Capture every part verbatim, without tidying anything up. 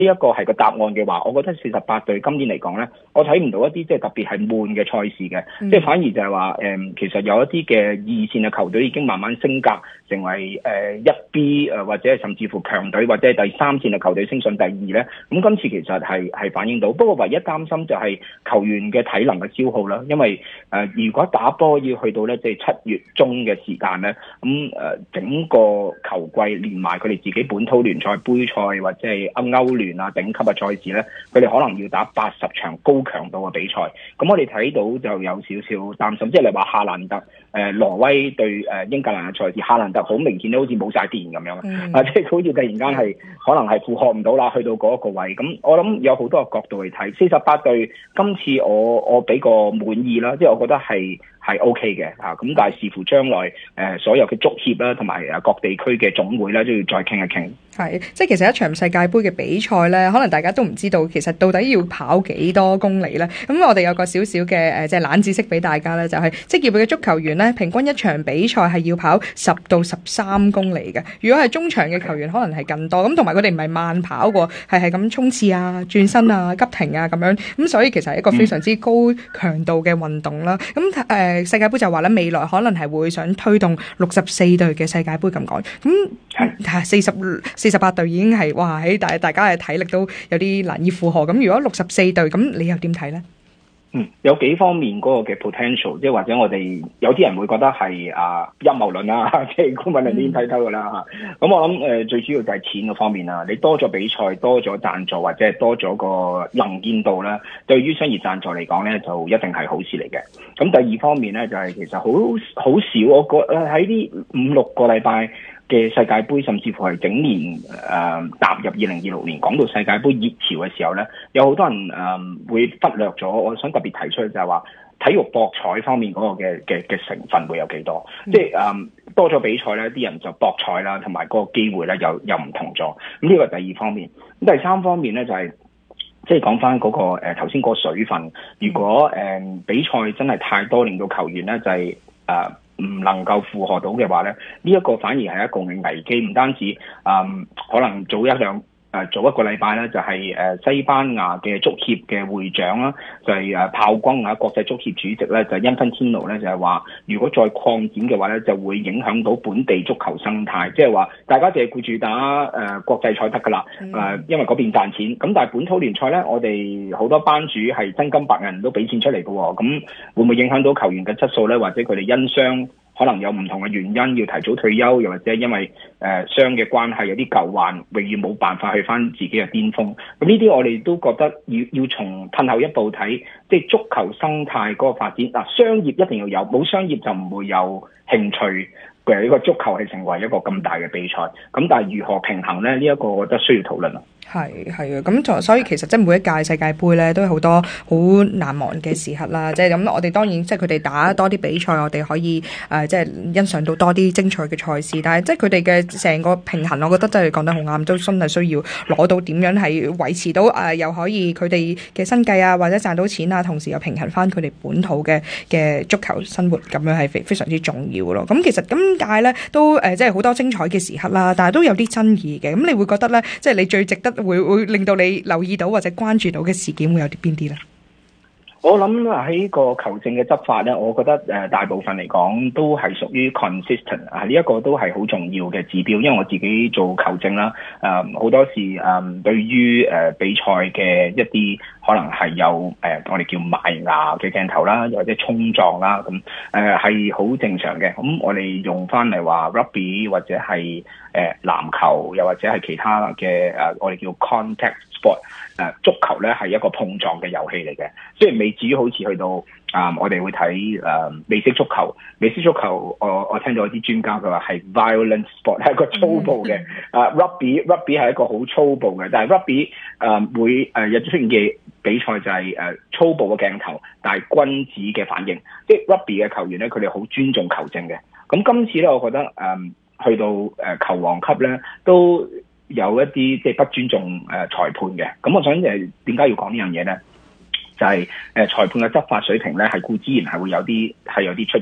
一個係個答案嘅話，我覺得四十八隊今年嚟講咧，我睇唔到一啲即係特別係悶嘅賽事嘅，嗯、即係反而就係話誒，其實有一啲嘅二線嘅球隊已經慢慢升格成為誒一 B 誒或者係甚至乎強隊或者係第三線嘅球隊升上第二咧。咁今次其實係係反映到，不過唯一擔心就係球員嘅體能嘅消耗啦，因為誒、呃、如果打波要去到咧即係七月中嘅時間咧，咁、嗯、誒、呃、整個球季連埋佢哋自己本土聯賽、杯賽或者係歐歐聯啊頂級嘅賽事咧，佢哋可能要打八十場高強度嘅比賽。咁我哋睇到就有少少擔心，即係你話夏蘭特誒、呃、挪威對誒英格蘭嘅賽事，夏蘭特好明顯都好似冇晒電咁樣，嗯、啊即係好似突然間係可能係負荷唔到啦，去到嗰一個位。咁我諗有好多個角度去睇，四十八隊今次我我俾個滿意啦，即係我覺得係。係 OK 嘅嚇，咁但係視乎將來誒、呃、所有嘅足協啦，同埋誒各地區嘅總會咧，都要再傾一傾。 係，即係其實一場世界盃嘅比賽咧，可能大家都唔知道，其實到底要跑幾多公里咧？咁我哋有個少少嘅誒，即係冷知識俾大家咧，就係、是、職業嘅足球員咧，平均一場比賽係要跑十到十三公里嘅。如果係中場嘅球員，可能係更多。咁同埋佢哋唔係慢跑喎，係係咁衝刺啊、轉身啊、急停啊咁樣。咁所以其實係一個非常之高強度嘅運動啦。咁誒、呃、世界盃就話咧，未來可能係會想推動六十四隊嘅世界盃咁講。咁係四十四十八隊已經係哇喺大大家嘅體力都有啲難以負荷。咁如果六十四隊，咁你又點睇咧？ 嗯，有幾方面嗰個嘅 potential， 即係或者我哋有啲人會覺得係啊陰謀論啦，即係顧問係點睇透㗎啦嚇。咁、嗯、我諗誒、呃、最主要就係錢嗰方面啦。你多咗比賽，多咗贊助或者係多咗個能見度啦，對於商業贊助嚟講咧，就一定係好事嚟嘅。咁第二方面咧，就係、是、其實好好少，我覺誒喺呢五六個禮拜嘅世界盃，甚至乎係整年誒、呃、踏入二零二六年，講到世界盃熱潮嘅時候咧，有好多人誒、呃、會忽略咗。我想特別提出就係話，體育博彩方面嗰個嘅嘅嘅成分會有幾多？嗯、即係誒、呃、多咗比賽咧，啲人就博彩啦，同埋嗰個機會咧又又唔同咗。咁呢個係第二方面。咁第三方面咧就係、是。即係講翻嗰個誒頭先嗰個水分，如果誒、呃、比賽真係太多，令到球員咧就係誒唔能夠負荷到嘅話咧，呢、這、一個反而係一個嘅危機，唔單止誒、呃、可能早一兩。誒早一個禮拜咧，就係誒西班牙嘅足協嘅會長啦，就係誒炮轟啊國際足協主席咧，就係因芬天奴咧，就係話如果再擴展嘅話咧，就會影響到本地足球生態，即係話大家淨係顧住打誒國際賽得㗎啦，誒因為嗰邊賺錢，咁但係本土聯賽咧，我哋好多班主係真金白銀都俾錢出嚟嘅喎，咁會唔會影響到球員嘅質素咧？或者佢哋因傷？可能有唔同嘅原因要提早退休，又或者因為誒傷嘅關係有啲舊患，永遠冇辦法去翻自己嘅巔峰。咁呢啲我哋都覺得要要從退後一步睇，即係足球生態嗰個發展。嗱，商業一定要有，冇商業就唔會有興趣嘅呢個足球係成為一個咁大嘅比賽。咁但係如何平衡咧？呢、這、一個我覺得需要討論啦。 係係啊，咁就所以其實即係每一屆世界盃咧，都有好多好難忘嘅時刻啦。即係咁，我哋當然即係佢哋打多啲比賽，我哋可以誒、呃、即係欣賞到多啲精彩嘅賽事。但係即係佢哋嘅成個平衡，我覺得真係講得好啱，都真係需要攞到點樣係維持到誒、呃，又可以佢哋嘅生計啊，或者賺到錢啊，同時又平衡翻佢哋本土嘅嘅足球生活，咁樣係非非常之重要咯。咁其實今屆咧都誒、呃、即係好多精彩嘅時刻啦，但係都有啲爭議嘅。咁你會覺得咧，即係你最值得會會令到你留意到或者關注到嘅事件會有啲邊啲咧？ 我諗喺個球證嘅執法咧，我覺得誒、呃、大部分嚟講都係屬於 consistent 啊，呢一個都係好重要嘅指標。因為我自己做球證啦，誒、呃、好多時誒、呃、對於誒、呃、比賽嘅一啲可能係有誒、呃、我哋叫埋牙嘅鏡頭啦，又或者衝撞啦，咁誒係好正常嘅。咁我哋用翻嚟話 rugby 或者係誒、呃、籃球，又或者係其他嘅誒、呃、我哋叫 contact sport。誒足球咧係一個碰撞嘅遊戲嚟嘅，雖然未至於好似去到啊、呃，我哋會睇誒、呃、美式足球，美式足球我我聽到有啲專家佢話係 violent sport 係一個粗暴嘅，啊、呃、rugby rugby 係一個好粗暴嘅，但係 rugby 誒、呃、會誒、呃、有出現嘅比賽就係、是、誒、呃、粗暴嘅鏡頭，但係君子嘅反應，即係 rugby 嘅球員咧，佢哋好尊重球證嘅。咁今次咧，我覺得誒、呃、去到誒、呃、球王級咧都有一啲即係不尊重誒、呃、裁判嘅，咁我想誒點解要講呢樣嘢咧？就係、是、誒、呃、裁判嘅執法水平咧係固之然係會有啲係有啲出入，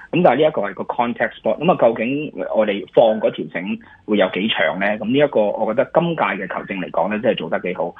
咁但係呢一個係個 contact sport，咁啊究竟我哋放嗰條繩會有幾長咧？咁呢一個我覺得今屆嘅球證嚟講咧，真係做得幾好。